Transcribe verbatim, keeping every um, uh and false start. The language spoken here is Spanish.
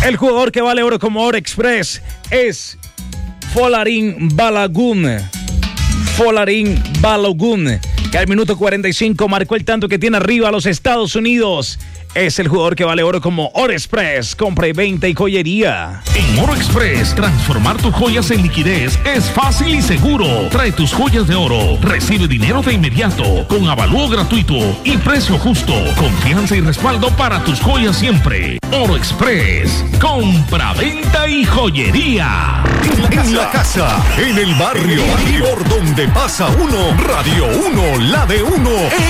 El jugador que vale oro como Oro Express es Folarin Balogun. Folarin Balogun, que al minuto cuarenta y cinco marcó el tanto que tiene arriba a los Estados Unidos. Es el jugador que vale oro como Oro Express. Compra y venta y joyería. En Oro Express, transformar tus joyas en liquidez es fácil y seguro. Trae tus joyas de oro, recibe dinero de inmediato, con avalúo gratuito y precio justo. Confianza y respaldo para tus joyas siempre. Oro Express, compra, venta y joyería. En la, en la casa, en el barrio, y por donde pasa uno, Radio uno, la de uno.